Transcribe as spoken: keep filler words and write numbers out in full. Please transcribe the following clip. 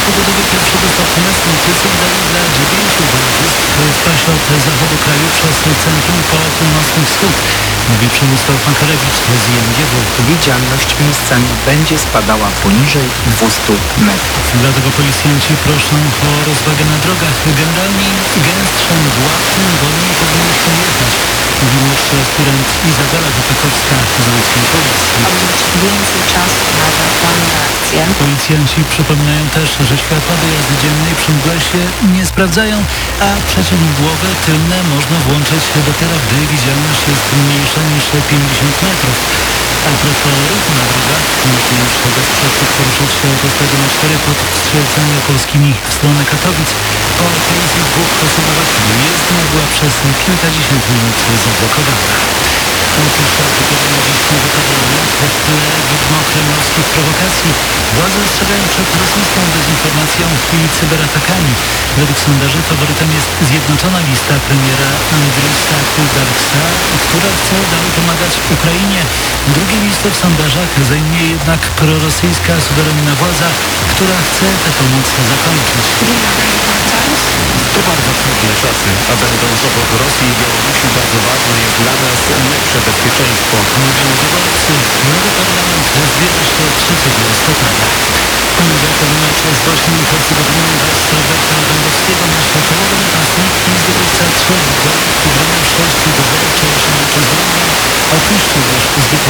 pogodowe pierwszego stopnia z północy dalej dla dziewięciu województw w pasie od zachodu kraju przez centrum po północny wschód. Mówi Przemysław Makarewicz z I M G W. Widzialność miejscami będzie spadała poniżej dwieście metrów. Dlatego policjanci proszą o rozwagę na drogach. Generalnie gęstsze mgła, tym wolniej powinno się jechać. Mówi młodszy aspirant Izabela Wypekowska z łódzkiej policji. Aby mieć więcej czasu na ewentualne reakcje. Policjanci przypominają też, że światła do jazdy dziennej przy mgle się nie sprawdzają, a przeciwmgłowe tylne można włączyć dopiero gdy widzialność jest mniejsza niż pięćdziesiąt metrów. A propos ruchu na drogach, można już bez przeszkód poruszyć się autostradą A cztery pod Strzelcami Opolskimi w stronę Katowic. Po kolizji dwóch osobowych jezdnia była przez kilkadziesiąt minut zablokowana. Otóż przygotowane dziś niewypadalne w tle widmo kremlowskich prowokacji. Władze ostrzegają przed rosyjską dezinformacją i cyberatakami. Według sondaży faworytem jest zjednoczona lista premiera Andrysa Kuldarksa, która chce dalej pomagać Ukrainie. Drugie miejsce w sondażach zajmuje jednak prorosyjska suwerenna władza, która chce tę pomoc zakończyć. To bardzo trudne czasy, a będąc obok Rosji i Białorusi bardzo ważne jest dla nas lepsze bezpieczeństwo. Mówią wyborcy. Nowy parlament zbierze się trzeciego listopada. Poniedziałek mecz z Bośnią i Hercegowiną bez Roberta Lewandowskiego nasz czołowy napastnik i zdobywca trzech golów, wygrania sześć do zera wczorajszym meczu z Rosją, opuścił już zwykle